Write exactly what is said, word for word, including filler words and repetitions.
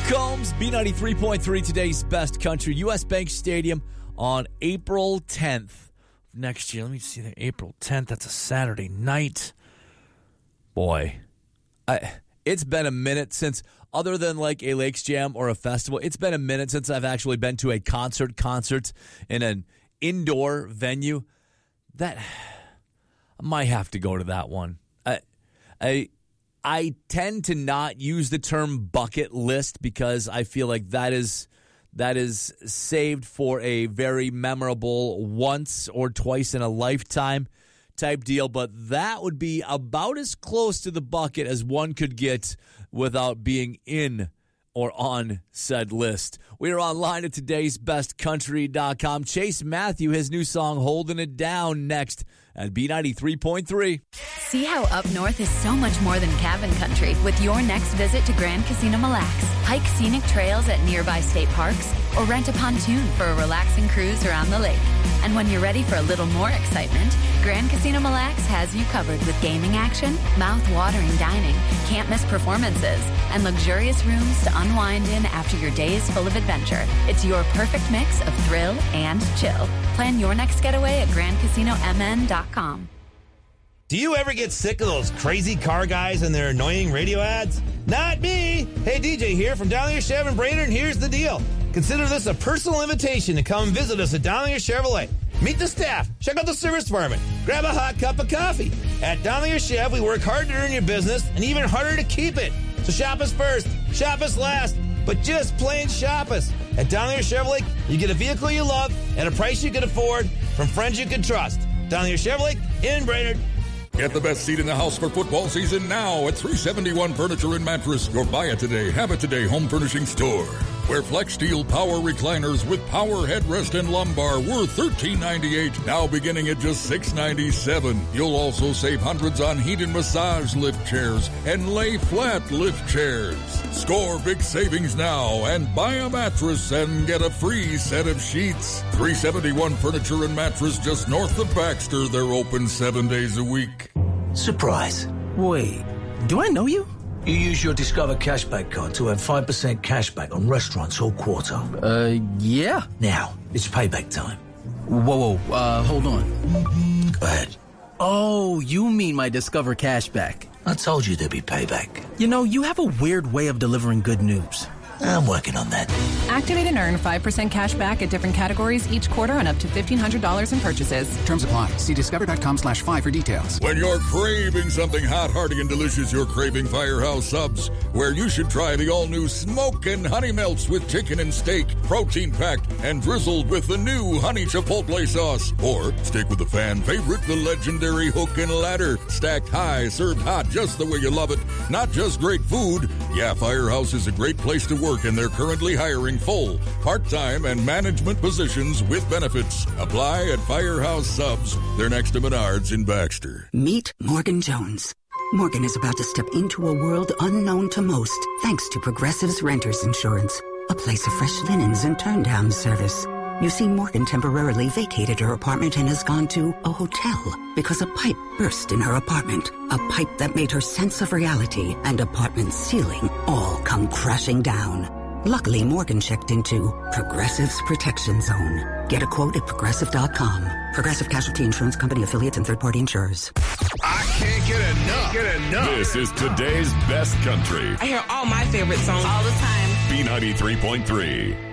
Combs, B ninety-three point three, today's best country. U S Bank Stadium on April tenth next year. Let me see there. April tenth, that's a Saturday night. Boy, I, it's been a minute since, other than like a Lakes Jam or a festival, it's been a minute since I've actually been to a concert concert in an indoor venue. That, I might have to go to that one. I, I, I tend to not use the term bucket list because I feel like that is that is saved for a very memorable once or twice in a lifetime type deal. But that would be about as close to the bucket as one could get without being in or on said list. We are online at today's best country dot com. Chase Matthew, his new song, Holding It Down, next at B ninety-three point three. See how up north is so much more than cabin country with your next visit to Grand Casino Mille Lacs. Hike scenic trails at nearby state parks or rent a pontoon for a relaxing cruise around the lake. And when you're ready for a little more excitement, Grand Casino Mille Lacs has you covered with gaming action, mouth-watering dining, can't-miss performances, and luxurious rooms to unwind in after your day is full of adventure. It's your perfect mix of thrill and chill. Plan your next getaway at grand casino m n dot com. Do you ever get sick of those crazy car guys and their annoying radio ads? Not me! Hey, D J here from Dowlinger Chevrolet and Brainerd, and here's the deal. Consider this a personal invitation to come visit us at Dowlinger Chevrolet. Meet the staff, check out the service department, grab a hot cup of coffee. At Dowlinger Chev, we work hard to earn your business and even harder to keep it. So shop us first, shop us last, but just plain shop us. At Dowlinger Chevrolet, you get a vehicle you love at a price you can afford from friends you can trust. Dowlinger Chevrolet in Brainerd. Get the best seat in the house for football season now at three seventy-one Furniture and Mattress, your buy it today, have it today home furnishing store. Where Flex Steel power recliners with power headrest and lumbar were thirteen ninety-eight, now beginning at just six ninety-seven. You'll also save hundreds on heat and massage lift chairs and lay flat lift chairs. Score big savings now and buy a mattress and get a free set of sheets. three seventy-one Furniture and Mattress, just north of Baxter. They're open seven days a week. Surprise. Wait, do I know you? You use your Discover Cashback card to earn five percent cashback on restaurants all quarter. Uh, yeah. Now, it's payback time. Whoa, whoa, uh, hold on. Go ahead. Oh, you mean my Discover Cashback. I told you there'd be payback. You know, you have a weird way of delivering good news. I'm working on that. Activate and earn five percent cash back at different categories each quarter on up to fifteen hundred dollars in purchases. Terms apply. See discover.com slash five for details. When you're craving something hot, hearty, and delicious, you're craving Firehouse Subs, where you should try the all-new Smokin' Honey Melts with chicken and steak, protein-packed and drizzled with the new Honey Chipotle sauce. Or stick with the fan favorite, the legendary Hook and Ladder. Stacked high, served hot, just the way you love it. Not just great food. Yeah, Firehouse is a great place to work, and they're currently hiring full, part-time, and management positions with benefits. Apply at Firehouse Subs. They're next to Menards in Baxter. Meet Morgan Jones. Morgan is about to step into a world unknown to most, thanks to Progressive's Renters Insurance, a place of fresh linens and turn-down service. You see, Morgan temporarily vacated her apartment and has gone to a hotel because a pipe burst in her apartment. A pipe that made her sense of reality and apartment ceiling all come crashing down. Luckily, Morgan checked into Progressive's Protection Zone. Get a quote at Progressive dot com. Progressive Casualty Insurance Company, affiliates, and third-party insurers. I can't get enough. Get enough. This is today's best country. I hear all my favorite songs all the time. B ninety-three point three.